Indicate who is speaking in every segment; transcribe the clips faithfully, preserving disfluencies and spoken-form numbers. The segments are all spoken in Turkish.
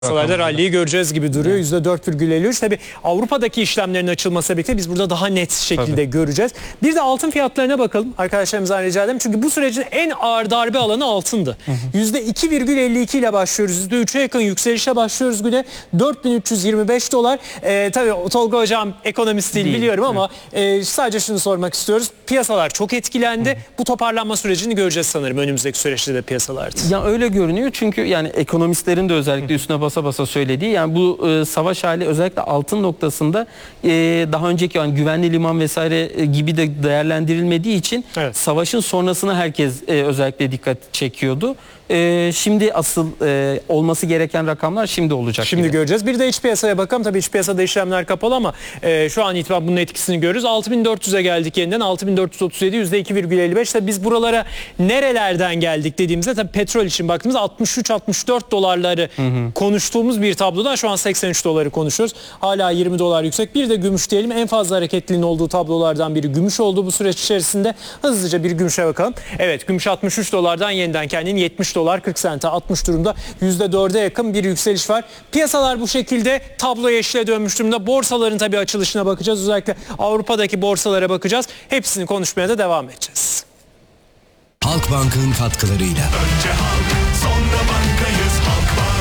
Speaker 1: Piyasalarda ralliyi göreceğiz gibi duruyor. yüzde dört virgül elli üç. Tabii Avrupa'daki işlemlerin açılması birlikte biz burada daha net şekilde Tabii. göreceğiz. Bir de altın fiyatlarına bakalım. Arkadaşlarımızdan rica ederim. Çünkü bu sürecin en ağır darbe alanı altındı. yüzde iki virgül elli iki ile başlıyoruz. yüzde üçe yakın yükselişe başlıyoruz güne. dört bin üç yüz yirmi beş dolar. Ee, tabii Tolga Hocam ekonomist değil, değil. biliyorum ama e, sadece şunu sormak istiyoruz. Piyasalar çok etkilendi. Hı. Bu toparlanma sürecini göreceğiz sanırım önümüzdeki süreçte de piyasalarda.
Speaker 2: Ya öyle görünüyor çünkü yani ekonomistlerin de özellikle üstüne basa basa söylediği yani bu e, savaş hali özellikle altın noktasında e, daha önceki yani güvenli liman vesaire e, gibi de değerlendirilmediği için evet. savaşın sonrasına herkes e, özellikle dikkat çekiyordu. E, şimdi asıl e, olması gereken rakamlar şimdi olacak.
Speaker 1: Şimdi
Speaker 2: gibi.
Speaker 1: göreceğiz. Bir de iç piyasaya bakalım. Tabii iç piyasada işlemler kapalı ama e, şu an itibaren bunun etkisini görürüz. altı bin dört yüze geldik yeniden. altı bin dört yüz otuz yedi yüzde iki virgül elli beş. Tabii biz buralara nerelerden geldik dediğimizde tabii petrol için baktığımızda altmış üç altmış dört dolarları hı hı. konuştuğumuz bir tablodan şu an seksen üç doları konuşuyoruz. Hala yirmi dolar yüksek. Bir de gümüş diyelim. En fazla hareketliliğin olduğu tablolardan biri gümüş oldu bu süreç içerisinde. Hızlıca bir gümüşe bakalım. Evet, gümüş altmış üç dolardan yeniden kendini yetmiş dolar kırk sente atmış durumda. yüzde dörde yakın bir yükseliş var. Piyasalar bu şekilde tablo yeşile dönmüş durumda. Borsaların tabii açılışına bakacağız. Özellikle Avrupa'daki borsalara bakacağız. Hepsini konuşmaya da devam edeceğiz.
Speaker 3: Halkbank'ın katkılarıyla. Önce halk, sonra bankayız Halkbank.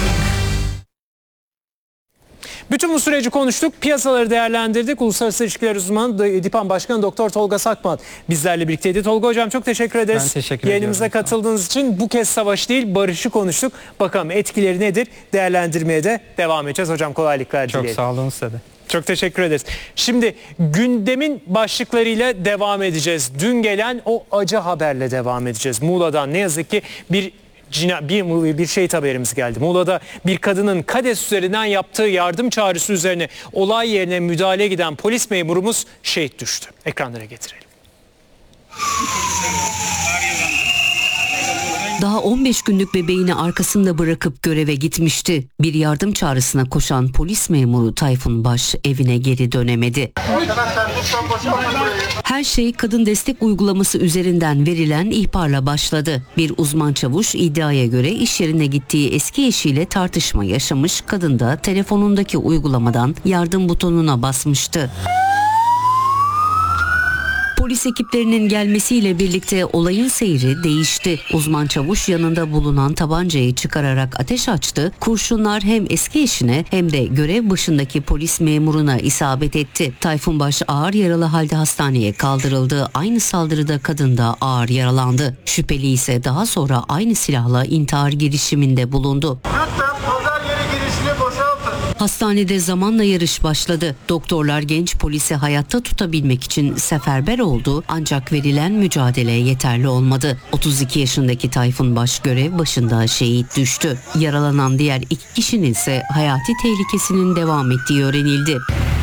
Speaker 1: Bütün bu süreci konuştuk, piyasaları değerlendirdik. Uluslararası İlişkiler Uzmanı DİPAM Başkanı Doktor Tolga Sakman bizlerle birlikteydi. Tolga Hocam çok teşekkür ederiz.
Speaker 2: Ben teşekkür
Speaker 1: Yayınımıza
Speaker 2: ediyorum.
Speaker 1: katıldığınız için bu kez savaş değil barışı konuştuk. Bakalım etkileri nedir? Değerlendirmeye de devam edeceğiz. Hocam kolaylıklar dileyelim.
Speaker 2: Çok sağ olun size de.
Speaker 1: Çok teşekkür ederiz. Şimdi gündemin başlıklarıyla devam edeceğiz. Dün gelen o acı haberle devam edeceğiz. Muğla'dan ne yazık ki bir Cina, bir, bir şehit haberimiz geldi. Muğla'da bir kadının KADES üzerinden yaptığı yardım çağrısı üzerine olay yerine müdahale giden polis memurumuz şehit düştü. Ekranlara getirelim.
Speaker 4: Daha on beş günlük bebeğini arkasında bırakıp göreve gitmişti. Bir yardım çağrısına koşan polis memuru Tayfun Baş evine geri dönemedi. Her şey kadın destek uygulaması üzerinden verilen ihbarla başladı. Bir uzman çavuş iddiaya göre iş yerine gittiği eski eşiyle tartışma yaşamış, kadın da telefonundaki uygulamadan yardım butonuna basmıştı. Polis ekiplerinin gelmesiyle birlikte olayın seyri değişti. Uzman çavuş yanında bulunan tabancayı çıkararak ateş açtı. Kurşunlar hem eski eşine hem de görev başındaki polis memuruna isabet etti. Tayfun Baş ağır yaralı halde hastaneye kaldırıldı. Aynı saldırıda kadın da ağır yaralandı. Şüpheli ise daha sonra aynı silahla intihar girişiminde bulundu. Hastanede zamanla yarış başladı. Doktorlar genç polisi hayatta tutabilmek için seferber oldu ancak verilen mücadele yeterli olmadı. otuz iki yaşındaki Tayfun Baş görev başında şehit düştü. Yaralanan diğer iki kişinin ise hayati tehlikesinin devam ettiği öğrenildi.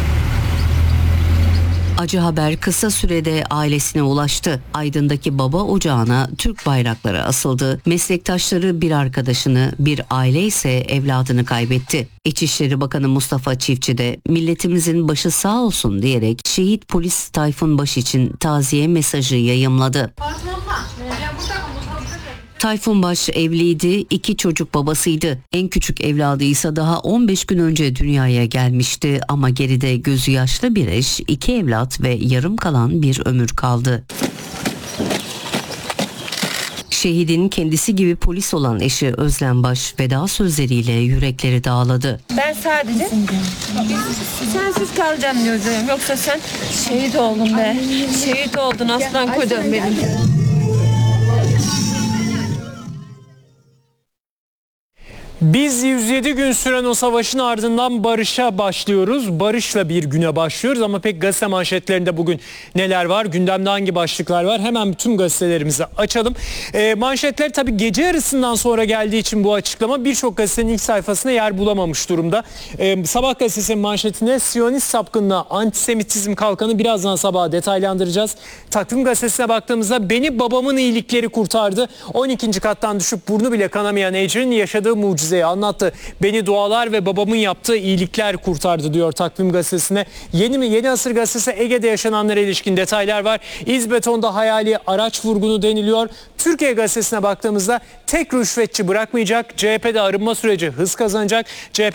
Speaker 4: Acı haber kısa sürede ailesine ulaştı. Aydın'daki baba ocağına Türk bayrakları asıldı. Meslektaşları bir arkadaşını, bir aile ise evladını kaybetti. İçişleri Bakanı Mustafa Çiftçi de milletimizin başı sağ olsun diyerek şehit polis Tayfun Baş için taziye mesajı yayımladı. Tayfun Baş evliydi, iki çocuk babasıydı. En küçük evladı ise daha on beş gün önce dünyaya gelmişti ama geride gözü yaşlı bir eş, iki evlat ve yarım kalan bir ömür kaldı. Şehidin kendisi gibi polis olan eşi Özlem Baş veda sözleriyle yürekleri dağladı.
Speaker 5: Ben sadece sensiz kalacağım diyorum. Yoksa sen şehit oldun be. Şehit oldun aslan kocam benim.
Speaker 1: Biz yüz yedi gün süren o savaşın ardından barışa başlıyoruz. Barışla bir güne başlıyoruz ama pek gazete manşetlerinde bugün neler var? Gündemde hangi başlıklar var? Hemen tüm gazetelerimizi açalım. E, manşetler tabii gece yarısından sonra geldiği için bu açıklama birçok gazetenin ilk sayfasına yer bulamamış durumda. E, Sabah gazetesinin manşetine Siyonist sapkınlığa antisemitizm kalkanı birazdan sabaha detaylandıracağız. Takvim gazetesine baktığımızda beni babamın iyilikleri kurtardı. on ikinci kattan düşüp burnu bile kanamayan Ecrin yaşadığı mucize mucizeyi anlattı. Beni dualar ve babamın yaptığı iyilikler kurtardı diyor Takvim Gazetesi'ne. Yeni mi? Yeni Asır Gazetesi Ege'de yaşananlara ilişkin detaylar var. İzbeton'da hayali araç vurgunu deniliyor. Türkiye Gazetesi'ne baktığımızda tek rüşvetçi bırakmayacak. C H P'de arınma süreci hız kazanacak. C H P